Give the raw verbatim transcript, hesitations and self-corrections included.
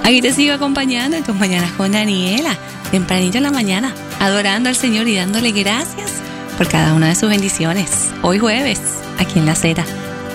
Aquí te sigo acompañando en tus mañanas con Daniela, tempranito en la mañana, adorando al Señor y dándole gracias por cada una de sus bendiciones. Hoy jueves, aquí en La Z.